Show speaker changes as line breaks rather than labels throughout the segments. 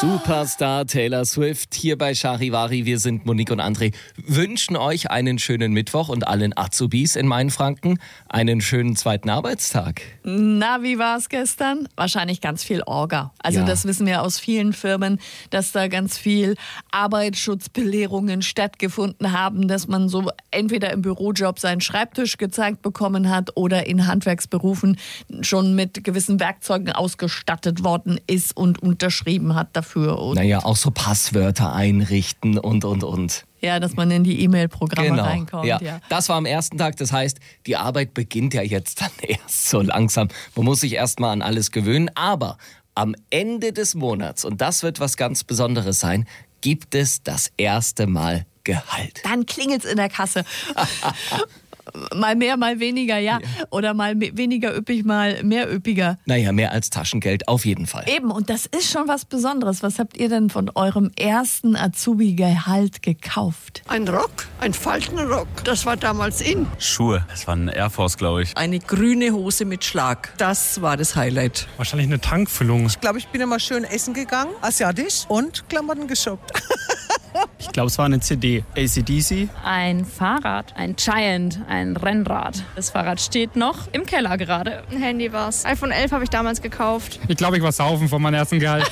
Superstar Taylor Swift hier bei Charivari. Wir sind Monique und André. Wünschen euch einen schönen Mittwoch und allen Azubis in Mainfranken einen schönen zweiten Arbeitstag.
Na, wie war es gestern? Wahrscheinlich ganz viel Orga. Also
Ja.
Das wissen wir aus vielen Firmen, dass da ganz viel Arbeitsschutzbelehrungen stattgefunden haben, dass man so entweder im Bürojob seinen Schreibtisch gezeigt bekommen hat oder in Handwerksberufen schon mit gewissen Werkzeugen ausgestattet worden ist und unterschrieben hat dafür. Und
Naja, auch so Passwörter einrichten und.
ja, dass man in die E-Mail-Programme reinkommt.
Ja.
Ja.
Das war am ersten Tag. Das heißt, die Arbeit beginnt ja jetzt dann erst so langsam. Man muss sich erst mal an alles gewöhnen. Aber am Ende des Monats, und das wird was ganz Besonderes sein, gibt es das erste Mal Gehalt.
Dann klingelt's in der Kasse. Mal mehr, mal weniger, ja. Oder mal weniger üppig, mal mehr üppiger.
Naja, mehr als Taschengeld auf jeden Fall.
Eben, und das ist schon was Besonderes. Was habt ihr denn von eurem ersten Azubi-Gehalt gekauft?
Ein Rock, ein Faltenrock. Das war damals in.
Schuhe. Das war ein Air Force, glaube ich.
Eine grüne Hose mit Schlag. Das war das Highlight.
Wahrscheinlich eine Tankfüllung.
Ich glaube, ich bin immer schön essen gegangen, asiatisch und Klamotten geshoppt.
Ich glaube, es war eine CD. AC/DC.
Ein Fahrrad, ein Giant, ein Rennrad. Das Fahrrad steht noch im Keller gerade.
Ein Handy war's. iPhone 11 habe ich damals gekauft.
Ich glaube, ich war saufen von meinem ersten Gehalt.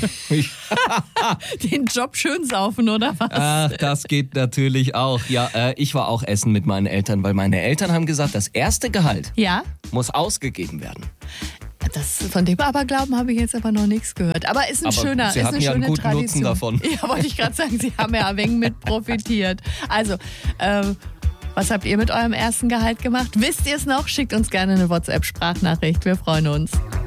Den Job schön saufen, oder was?
Ach, das geht natürlich auch. Ja, ich war auch essen mit meinen Eltern, weil meine Eltern haben gesagt, das erste Gehalt
Ja?
muss ausgegeben werden.
Von dem Aberglauben habe ich jetzt aber noch nichts gehört. Aber ist ein
Aber
schöner,
Sie
ist
hatten
eine
ja einen
schöne
guten
Tradition.
Nutzen davon.
Ja, wollte ich gerade sagen, Sie haben ja ein wenig mit profitiert. Also, was habt ihr mit eurem ersten Gehalt gemacht? Wisst ihr es noch? Schickt uns gerne eine WhatsApp-Sprachnachricht. Wir freuen uns.